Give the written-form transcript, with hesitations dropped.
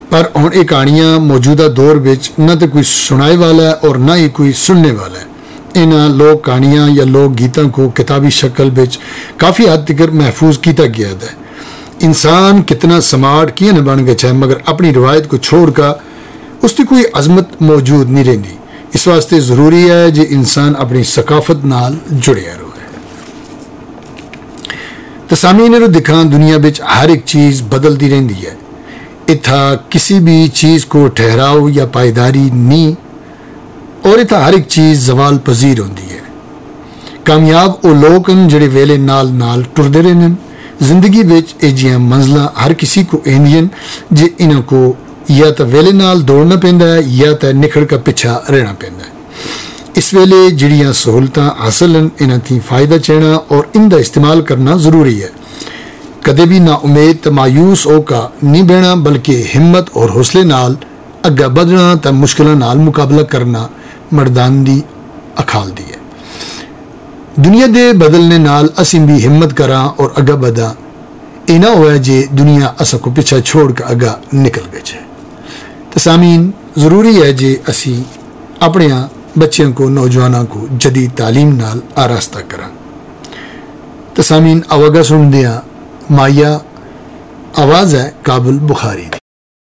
पर हुण ये कहानियां मौजूदा दौर विच न तो कोई सुनाए वाला है और ना ही कोई सुनने वाला है। इन्हां लोक कहानियां या लोक गीतों को किताबी शक्ल विच काफ़ी हद तक महफूज किया गया है। इंसान कितना स्मार्ट किए न बन गया है, मगर अपनी रिवायत को छोड़कर उसकी कोई अजमत मौजूद नहीं रही। इस वास्ते जरूरी है जो इंसान अपनी सकाफत नाल जुड़िया रहे। तो सामीन दिखा दुनिया विच हर एक चीज़ बदलती रहती है। इतना किसी भी चीज़ को ठहराव या पायदारी नहीं, और इतना हर एक चीज़ जवाल पजीर होती है। कामयाब वो लोग हैं जिहड़े वेले नाल नाल टुरदे रहंदे ने। जिंदगी विच इजियां मंजिलां हर किसी को आंदियां जे इन्हां को या तो वेले नाल दौड़ना पैंदा है या तो निखड़ का पिछा रहना पैंदा है। इस वेले जिहड़ियां सहूलतां हासिल हैं इन्हां थी फ़ायदा चढ़ना और इनका इस्तेमाल करना ज़रूरी है। कदे भी ना उम्मीद तो मायूस होकर नहीं बहना, बल्कि हिम्मत और हौसले नाल अग्गे बढ़ना तो मुश्किलों नाल मुकाबला करना मर्दान दी अखाल दी है। दुनिया के बदलने नाल असीं भी हिम्मत करा और अग्गे बढ़ा। इना होया जे दुनिया असा को पिछा छोड़ कर अग्गा निकल गए। तो सामीन जरूरी है जे असी अपने बच्चों को नौजवानों को जदीद तालीम नाल आरास्ता करा। तो सामीन अवगा सुन दिया माया आवाज़ है काबुल बुखारी।